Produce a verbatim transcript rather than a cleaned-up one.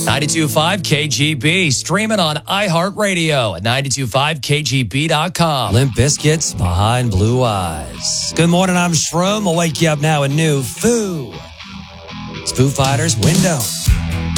ninety-two point five K G B, streaming on iHeartRadio at ninety-two point five K G B dot com. Limp Bizkit's Behind Blue Eyes. Good morning, I'm Shroom. I'll wake you up now with new Foo. It's Foo Fighters' Window.